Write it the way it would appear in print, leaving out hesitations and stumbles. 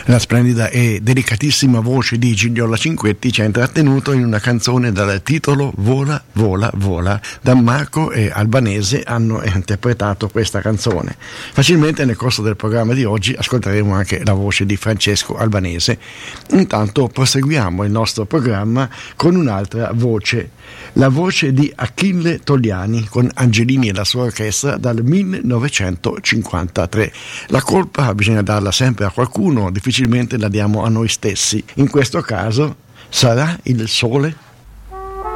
La splendida e delicatissima voce di Gigliola Cinquetti ci ha intrattenuto in una canzone dal titolo Vola, vola, vola. Dammarco e Albanese hanno interpretato questa canzone. Facilmente nel corso del programma di oggi ascolteremo anche la voce di Francesco Albanese. Intanto proseguiamo il nostro programma con un'altra voce, la voce di Achille Togliani con Angelini e la sua orchestra dal 1953. La colpa bisogna darla sempre a qualcuno, difficilmente la diamo a noi stessi. In questo caso sarà il sole?